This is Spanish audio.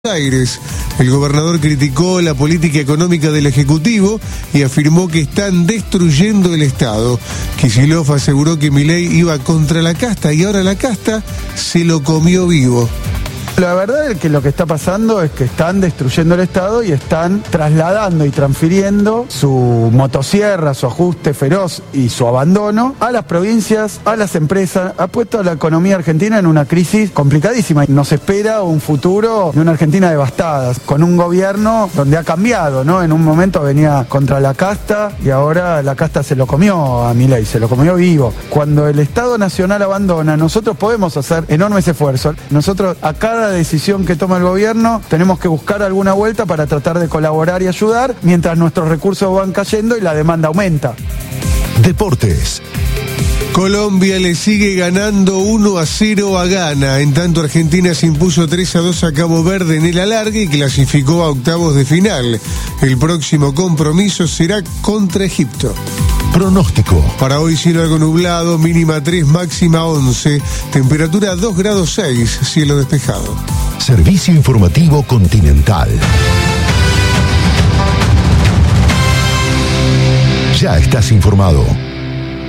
Aires. El gobernador criticó la política económica del Ejecutivo y afirmó que están destruyendo el Estado. Kicillof aseguró que Milei iba contra la casta y ahora la casta se lo comió vivo. La verdad es que lo que está pasando es que están destruyendo el Estado y están trasladando y transfiriendo su motosierra, su ajuste feroz y su abandono a las provincias, a las empresas. Ha puesto a la economía argentina en una crisis complicadísima. Nos espera un futuro de una Argentina devastada, con un gobierno donde ha cambiado, ¿no? En un momento venía contra la casta y ahora la casta se lo comió a Milei, se lo comió vivo. Cuando el Estado Nacional abandona, nosotros podemos hacer enormes esfuerzos. Nosotros a cada decisión que toma el gobierno tenemos que buscar alguna vuelta para tratar de colaborar y ayudar mientras nuestros recursos van cayendo y la demanda aumenta. Deportes. Colombia le sigue ganando 1-0 a Ghana, en tanto Argentina se impuso 3-2 a Cabo Verde en el alargue y clasificó a octavos de final. El próximo compromiso será contra Egipto. Pronóstico. Para hoy cielo algo nublado, mínima 3, máxima 11, temperatura 2 grados 6, cielo despejado. Servicio informativo Continental. Ya estás informado.